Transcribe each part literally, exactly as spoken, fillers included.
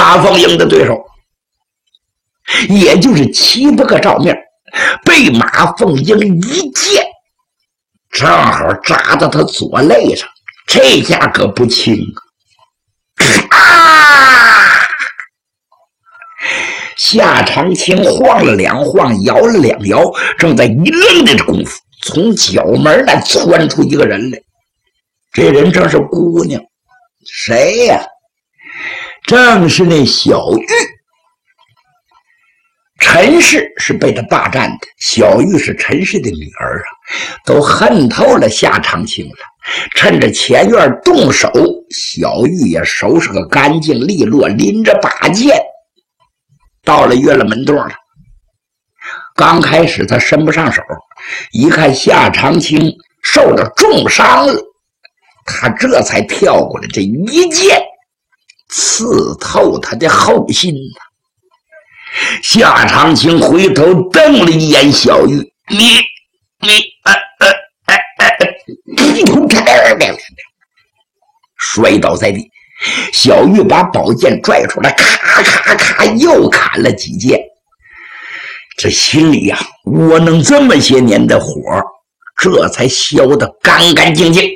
马凤英的对手，也就是七八个照面，被马凤英一箭正好扎到他左肋上，这下可不轻啊！夏长青晃了两晃，摇了两摇，正在一愣的功夫，从角门那窜出一个人来。这人正是姑娘，谁呀？正是那小玉。陈氏是被他霸占的，小玉是陈氏的女儿啊，都恨透了夏长青了。趁着前院动手，小玉也收拾个干净利落，拎着把剑到了月了门洞了。刚开始他伸不上手，一看夏长青受了重伤了，他这才跳过来，这一剑刺透他的后心呐。夏长青回头瞪了一眼小玉，你你呃呃呃呃，摔倒在地。小玉把宝剑拽出来，咔咔咔又砍了几剑。这心里呀、啊，窝囊这么些年的火，这才消得干干净净。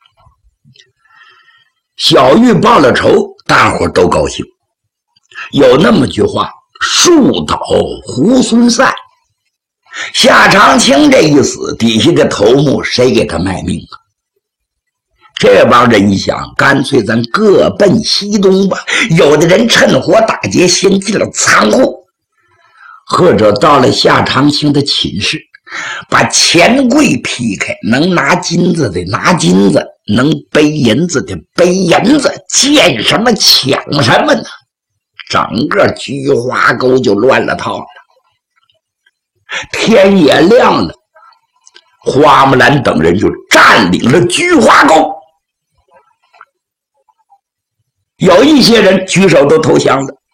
小玉报了仇，大伙都高兴。有那么句话，树倒猢狲散。夏长青这一死，底下的头目谁给他卖命啊？这帮人一想，干脆咱各奔西东吧。有的人趁火打劫，先进了仓库，或者到了夏长青的寝室，把钱柜劈开，能拿金子的拿金子，能背银子的背银子，见什么抢什么呢？整个菊花沟就乱了套了。天也亮了，花木兰等人就占领了菊花沟。有一些人举手都投降了。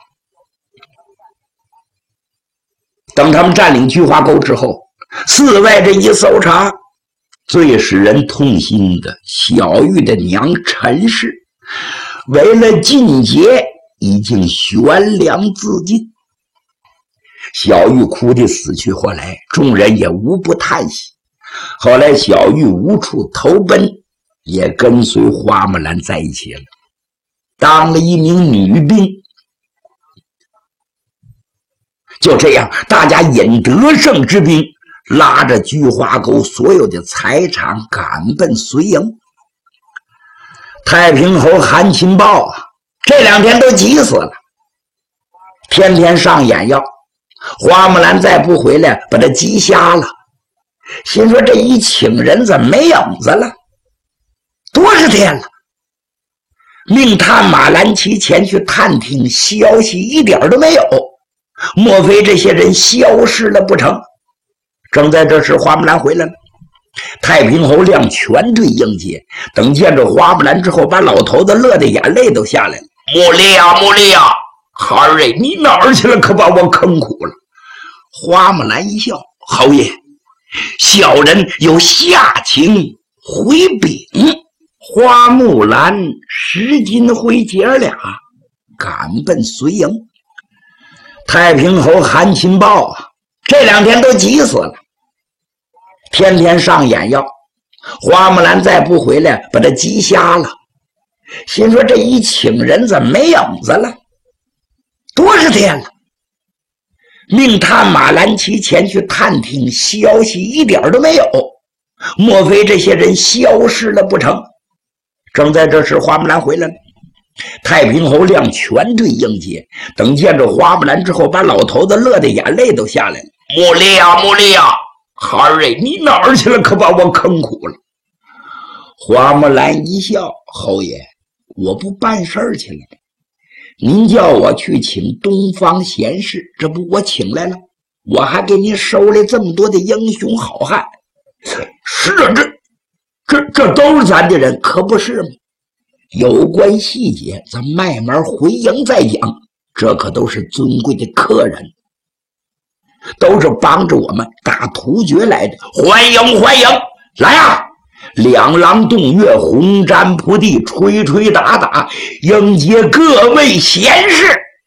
等他们占领菊花沟之后，寺外这一搜查，最使人痛心的，小玉的娘陈氏为了进节，已经悬梁自尽。小玉哭得死去活来，众人也无不叹息。后来小玉无处投奔，也跟随花木兰在一起了，当了一名女兵。就这样，大家引得胜之兵，拉着菊花沟所有的财产赶奔绥营。太平侯韩擒豹啊，这两天都急死了，天天上眼药。花木兰再不回来，把他急瞎了。心说这一请人怎么没影子了？多少天了？命探马兰奇前去探听，消息一点都没有。莫非这些人消失了不成？正在这时，花木兰回来了。太平侯亮全队迎接，等见着花木兰之后，把老头子乐得眼泪都下来了。穆丽啊，穆丽啊，孩儿，你哪儿去了？可把我坑苦了。花木兰一笑，侯爷，小人有下情回禀。花木兰拾金回姐儿俩，赶奔绥营。太平侯韩擒豹啊，这两天都急死了，天天上眼药。花木兰再不回来，把他急瞎了。心说这一请人怎么没影子了？多少天了？命探马兰奇前去探听，消息一点都没有。莫非这些人消失了不成？正在这时，花木兰回来了。太平侯亮全队迎接，等见着花木兰之后，把老头子乐得眼泪都下来了。穆丽啊，穆丽啊，孩儿，你哪儿去了？可把我坑苦了。花木兰一笑，侯爷，我不办事儿去了。您叫我去请东方贤士，这不我请来了，我还给您收了这么多的英雄好汉。是啊，这这这都是咱的人，可不是吗？有关细节咱慢慢回营再讲，这可都是尊贵的客人，都是帮着我们打突厥来的。欢迎欢迎，来啊！两廊洞月，红毡铺地，吹吹打打，迎接各位贤士。